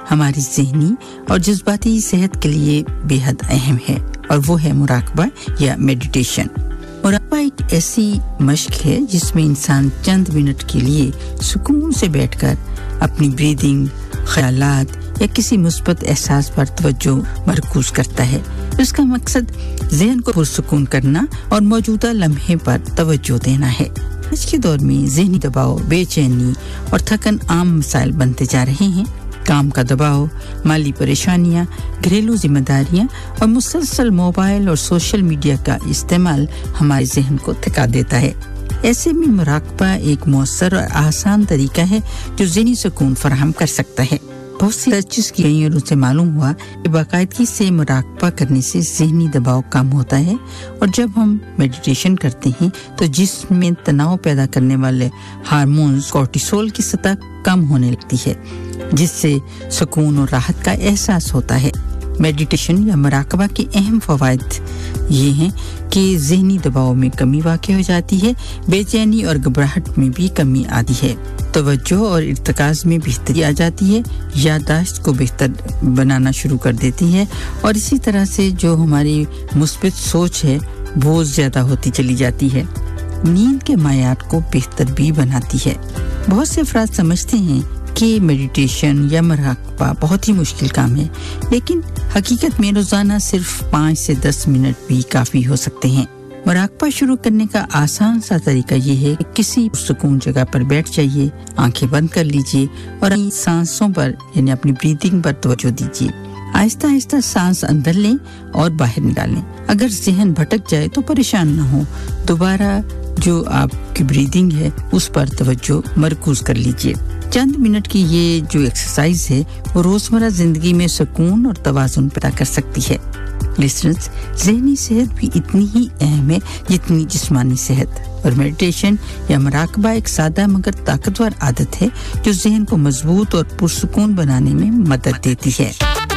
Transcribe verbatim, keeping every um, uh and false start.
ہماری ذہنی اور جذباتی صحت کے لیے بے حد اہم ہے، اور وہ ہے مراقبہ یا میڈیٹیشن۔ مراقبہ ایک ایسی مشق ہے جس میں انسان چند منٹ کے لیے سکون سے بیٹھ کر اپنی بریدنگ، خیالات یا کسی مثبت احساس پر توجہ مرکوز کرتا ہے۔ اس کا مقصد ذہن کو پرسکون کرنا اور موجودہ لمحے پر توجہ دینا ہے۔ آج کے دور میں ذہنی دباؤ، بے چینی اور تھکن عام مسائل بنتے جا رہے ہیں۔ کام کا دباؤ، مالی پریشانیاں، گھریلو ذمہ داریاں اور مسلسل موبائل اور سوشل میڈیا کا استعمال ہمارے ذہن کو تھکا دیتا ہے۔ ایسے میں مراقبہ ایک مؤثر اور آسان طریقہ ہے جو ذہنی سکون فراہم کر سکتا ہے۔ بہت سی ریسرچ کی گئی اور اسے معلوم ہوا کہ باقاعدگی سے مراقبہ کرنے سے ذہنی دباؤ کم ہوتا ہے، اور جب ہم میڈیٹیشن کرتے ہیں تو جسم میں تناؤ پیدا کرنے والے ہارمونز کورٹیسول کی سطح کم ہونے لگتی ہے، جس سے سکون اور راحت کا احساس ہوتا ہے۔ میڈیٹیشن یا مراقبہ کے اہم فوائد یہ ہیں کہ ذہنی دباؤ میں کمی واقع ہو جاتی ہے، بے چینی اور گھبراہٹ میں بھی کمی آتی ہے، توجہ اور ارتکاز میں بہتری آ جاتی ہے، یادداشت کو بہتر بنانا شروع کر دیتی ہے، اور اسی طرح سے جو ہماری مثبت سوچ ہے وہ زیادہ ہوتی چلی جاتی ہے۔ نیند کے معیار کو بہتر بھی بناتی ہے۔ بہت سے افراد سمجھتے ہیں کہ میڈیٹیشن یا مراقبہ بہت ہی مشکل کام ہے، لیکن حقیقت میں روزانہ صرف پانچ سے دس منٹ بھی کافی ہو سکتے ہیں۔ مراقبہ شروع کرنے کا آسان سا طریقہ یہ ہے کہ کسی سکون جگہ پر بیٹھ جائیے، آنکھیں بند کر لیجیے اور اپنی سانسوں پر یعنی اپنی بریتھنگ پر توجہ دیجیے۔ آہستہ آہستہ سانس اندر لیں اور باہر نکالیں۔ اگر ذہن بھٹک جائے تو پریشان نہ ہو، دوبارہ جو آپ کی بریتھنگ ہے اس پر توجہ مرکوز کر لیجیے۔ چند منٹ کی یہ جو ایکسرسائز ہے وہ روزمرہ زندگی میں سکون اور توازن پیدا کر سکتی ہے۔ لسنرز، ذہنی صحت بھی اتنی ہی اہم ہے جتنی جسمانی صحت، اور میڈیٹیشن یا مراقبہ ایک سادہ مگر طاقتور عادت ہے جو ذہن کو مضبوط اور پرسکون بنانے میں مدد دیتی ہے۔